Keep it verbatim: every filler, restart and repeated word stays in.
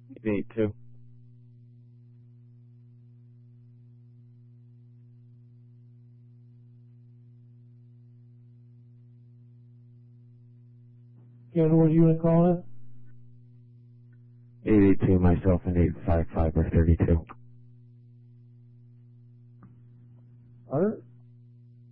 eight two. Kevin, what unit calling eight eight two, myself, and eight five five or thirty-two. it? Alright.